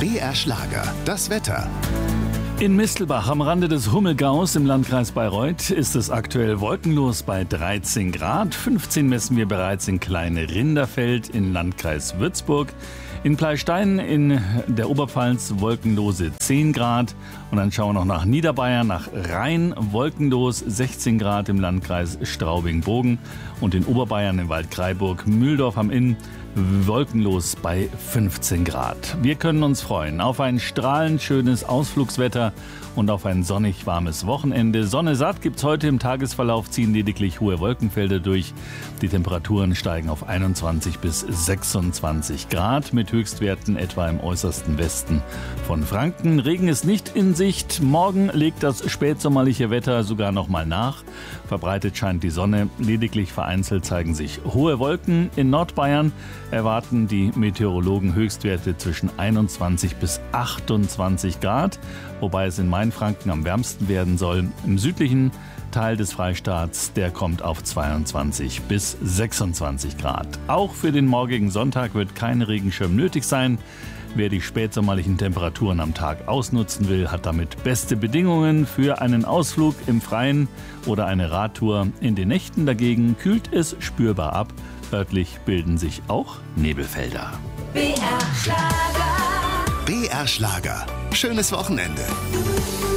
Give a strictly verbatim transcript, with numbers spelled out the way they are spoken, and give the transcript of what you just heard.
B R Schlager, das Wetter. In Mistelbach am Rande des Hummelgaus im Landkreis Bayreuth ist es aktuell wolkenlos bei dreizehn Grad. fünfzehn messen wir bereits in Kleine Rinderfeld im Landkreis Würzburg. In Pleystein in der Oberpfalz wolkenlose zehn Grad. Und dann schauen wir noch nach Niederbayern, nach Rhein, wolkenlos sechzehn Grad im Landkreis Straubing-Bogen. Und in Oberbayern in Waldkraiburg, Mühldorf am Inn, wolkenlos bei fünfzehn Grad. Wir können uns freuen auf ein strahlend schönes Ausflugswetter und auf ein sonnig warmes Wochenende. Sonne satt gibt's heute im Tagesverlauf, ziehen lediglich hohe Wolkenfelder durch. Die Temperaturen steigen auf einundzwanzig bis sechsundzwanzig Grad mit Höchstwerten etwa im äußersten Westen von Franken. Regen ist nicht in Sicht. Morgen legt das spätsommerliche Wetter sogar noch mal nach. Verbreitet scheint die Sonne, lediglich vereinzelt zeigen sich hohe Wolken. In Nordbayern erwarten die Meteorologen Höchstwerte zwischen einundzwanzig bis achtundzwanzig Grad, wobei es in Mainfranken am wärmsten werden soll. Im südlichen Teil des Freistaats, der kommt auf zweiundzwanzig bis sechsundzwanzig Grad. Auch für den morgigen Sonntag wird kein Regenschirm nötig sein. Wer die spätsommerlichen Temperaturen am Tag ausnutzen will, hat damit beste Bedingungen für einen Ausflug im Freien oder eine Radtour. In den Nächten dagegen kühlt es spürbar ab. Örtlich bilden sich auch Nebelfelder. B R Schlager. B R Schlager. Schönes Wochenende.